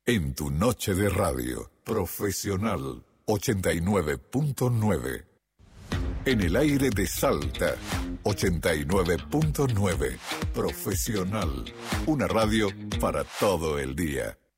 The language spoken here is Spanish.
En tu noche de radio, Profesional 89.9. En el aire de Salta, 89.9. Profesional, una radio para todo el día.